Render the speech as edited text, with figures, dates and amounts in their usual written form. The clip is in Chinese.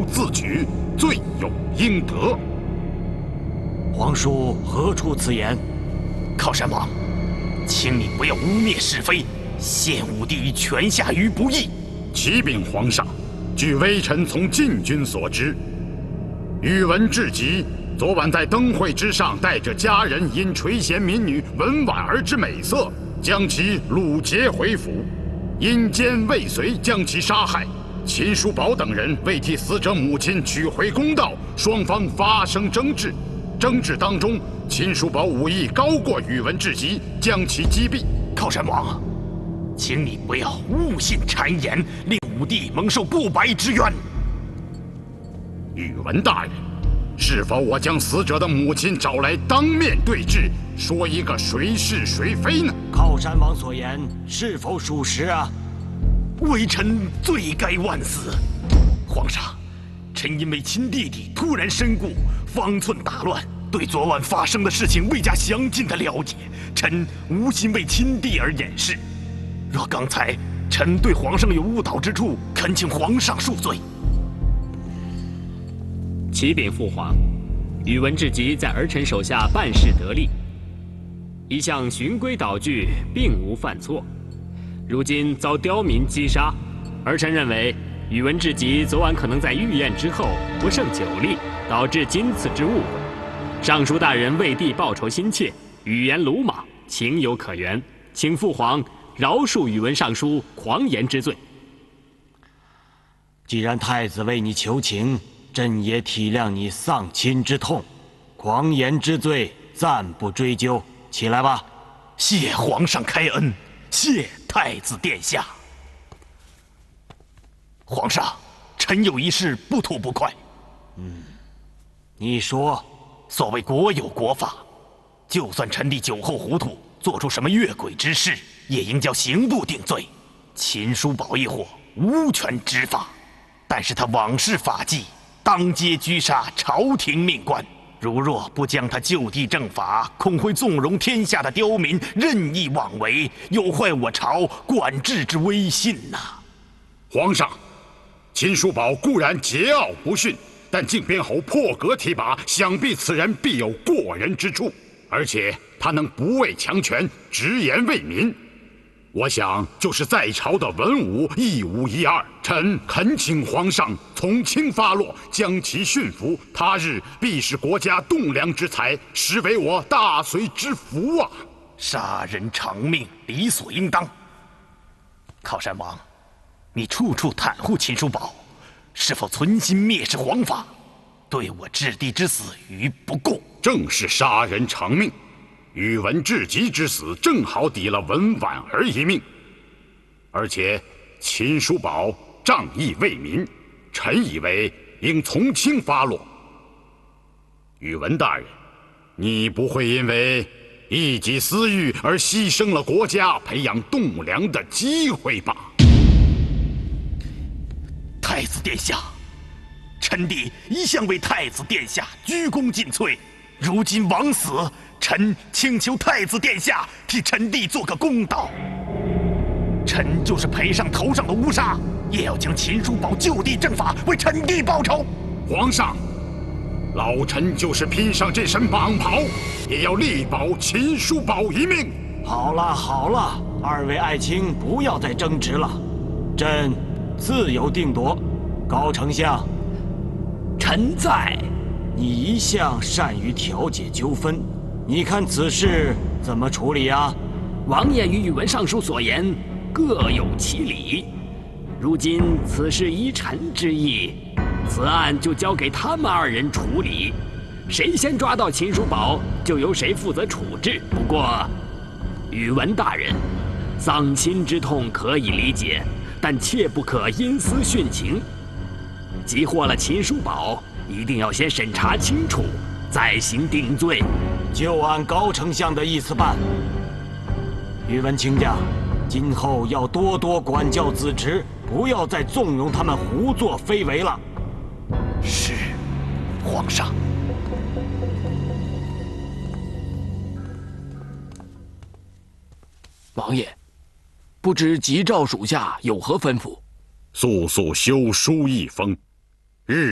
自举，罪有应得。 皇叔何出此言？ 靠山王，请你不要污蔑是非，陷武帝于泉下于不义。 启禀皇上，据微臣从禁军所知，宇文智吉昨晚在灯会之上，带着家人因垂涎民女文婉儿之美色，将其掳劫回府，因奸未遂将其杀害。秦叔宝等人为替死者母亲取回公道，双方发生争执。争执当中，秦叔宝武艺高过宇文智吉，将其击毙。 靠山王，请你不要误信谗言，令武帝蒙受不白之冤。 宇文大人，是否我将死者的母亲找来当面对质，说一个谁是谁非呢？ 靠山王所言是否属实啊？ 微臣罪该万死。皇上，臣因为亲弟弟突然身故，方寸大乱，对昨晚发生的事情未加详尽的了解，臣无心为亲弟而掩饰。若刚才臣对皇上有误导之处，恳请皇上恕罪。 启禀父皇，宇文智吉在儿臣手下办事得力，一向循规蹈矩，并无犯错。如今遭刁民击杀，儿臣认为宇文智吉昨晚可能在御宴之后不胜酒力，导致今次之误会。尚书大人为帝报仇心切，语言鲁莽，情有可原，请父皇饶恕宇文尚书狂言之罪。 既然太子为你求情，朕也体谅你丧亲之痛，狂言之罪暂不追究。起来吧。 谢皇上开恩，谢太子殿下。皇上，臣有一事不吐不快。 你说。 所谓国有国法，就算臣弟酒后糊涂，做出什么越轨之事，也应交刑部定罪。秦叔宝一伙无权执法，但是他枉施法纪，当街狙杀朝廷命官。如若不将他就地正法，恐会纵容天下的刁民任意妄为，有坏我朝管制之威信呐。 皇上，秦叔宝固然桀骜不驯，但靖边侯破格提拔，想必此人必有过人之处，而且他能不畏强权，直言为民。我想，就是在朝的文武亦无一二。臣恳请皇上从轻发落，将其驯服，他日必是国家栋梁之才，实为我大隋之福啊！ 杀人偿命，理所应当。靠山王，你处处袒护秦叔宝，是否存心蔑视皇法，对我质弟之死于不顾？ 正是杀人偿命。宇文智吉之死正好抵了文婉儿一命，而且秦叔宝仗义为民，臣以为应从轻发落。宇文大人，你不会因为一己私欲而牺牲了国家培养栋梁的机会吧？ 太子殿下，臣弟一向为太子殿下鞠躬尽瘁，如今王死，臣请求太子殿下替臣弟做个公道。臣就是赔上头上的乌纱，也要将秦叔宝就地正法，为臣弟报仇。 皇上，老臣就是披上这身蟒袍，也要力保秦叔宝一命。 好了好了，二位爱卿不要再争执了，朕自有定夺。高丞相， 臣在。 你一向善于调解纠纷，你看此事怎么处理啊？ 王爷与宇文尚书所言各有其理，如今此事依臣之意，此案就交给他们二人处理，谁先抓到秦叔宝，就由谁负责处置。不过，宇文大人，丧亲之痛可以理解，但切不可因私殉情。急获了秦叔宝，一定要先审查清楚，再行定罪。 就按高丞相的意思办。宇文卿家，今后要多多管教子侄，不要再纵容他们胡作非为了。 是，皇上。 王爷，不知吉诏属下有何吩咐？ 速速修书一封，日